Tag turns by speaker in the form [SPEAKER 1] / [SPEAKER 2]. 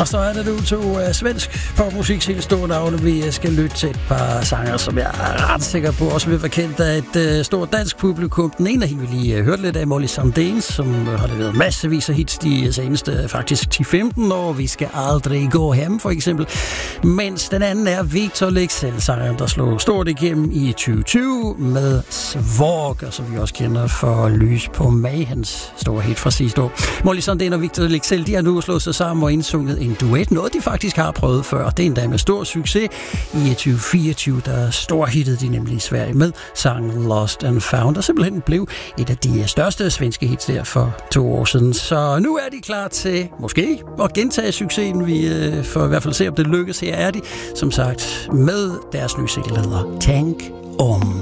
[SPEAKER 1] Og så er det nu to svensk popmusik helt store navne. Vi skal lytte til et par sanger, som jeg er ret sikker på også vil være kendt af et stort dansk publikum. Den ene af hende, vi lige hørte lidt af, Molly Sandén, som har leveret massevis af hits de seneste faktisk 10-15 år. Vi skal aldrig gå hjem, for eksempel. Mens den anden er Victor Leksell, sangeren, der slog stort igennem i 2020 med Svork, og som vi også kender for Lys på Mag, hans store hit fra sidste år. Molly Sandén og Victor Leksell, de har nu slået sig sammen og indsunget en duet, noget de faktisk har prøvet før, og det er endda med stor succes. I 2024, der storhittede de nemlig i Sverige med sangen Lost and Found, og simpelthen blev et af de største svenske hits der for 2 år siden. Så nu er de klar til måske at gentage succesen. Vi får i hvert fald se, om det lykkes. Her er de, som sagt, med deres nye single, der hedder Tänk om.